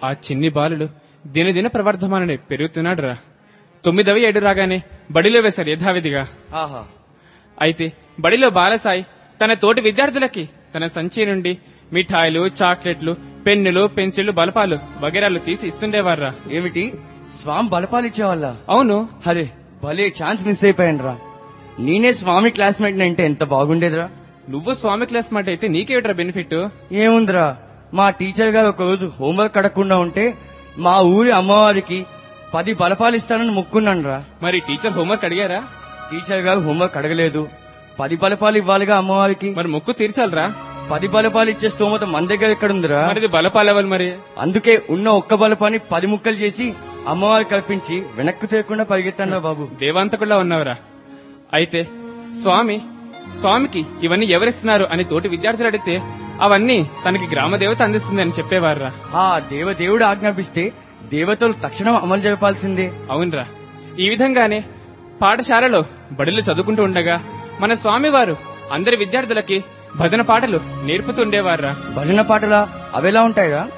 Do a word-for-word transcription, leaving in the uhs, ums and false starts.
ఆ చిన్ని బాలుడు దినదిన ప్రవర్ధమానని పెరుగుతున్నాడు రా. తొమ్మిదవ ఏడు రాగానే బడిలో వేశారు యథావిధిగా. ఆహా. అయితే బడిలో బాలసాయి తన తోటి విద్యార్థులకి తన సంచి నుండి మిఠాయిలు, చాక్లెట్లు, పెన్నులు, పెన్సిళ్లు, బలపాలు వగేరాలు తీసి ఇస్తుండేవారా. ఏమిటి, స్వామి బలపాలు ఇచ్చేవాళ్ళ? అవును. అరే భలే ఛాన్స్ మిస్ అయిపోయాను రా. నేనే స్వామి క్లాస్మేట్ అంటే ఎంత బాగుండేదిరా. నువ్వు స్వామి క్లాస్ మాట అయితే నీకేమిట్రా బెనిఫిట్? ఏముందిరా, మా టీచర్ గారు ఒకరోజు హోంవర్క్ అడగకుండా ఉంటే మా ఊరి అమ్మవారికి పది బలపాలు ఇస్తానని మొక్కున్నాను రా. మరి టీచర్ హోంవర్క్ అడిగారా? టీచర్ గారు హోంవర్క్ అడగలేదు. పది బలపాలు ఇవ్వాలిగా అమ్మవారికి. మరి మొక్కు తీర్చాలరా. పది బలపాలు ఇచ్చే స్తోమత మన దగ్గర ఎక్కడుందిరా. మరి బలపాలు ఇవ్వాలి. మరి అందుకే ఉన్న ఒక్క బలపాన్ని పది ముక్కలు చేసి అమ్మవారికి కల్పించి వెనక్కు తిరగకుండా పరిగెత్తాను బాబు. దేవాంతకుల్లా ఉన్నవరా. అయితే స్వామి స్వామికి ఇవన్నీ ఎవరిస్తున్నారు అని తోటి విద్యార్థులు అడిగితే అవన్నీ తనకి గ్రామదేవత అందిస్తుంది అని చెప్పేవారా. ఆ దేవదేవుడు ఆజ్ఞాపిస్తే దేవతలు తక్షణం అమలు జరపాల్సిందే. అవునరా. ఈ విధంగానే పాఠశాలలో బడిలో చదువుకుంటూ ఉండగా మన స్వామివారు అందరి విద్యార్థులకి భజన పాటలు నేర్పుతుండేవారా. భజన పాటలా? అవేలా ఉంటాయిరా?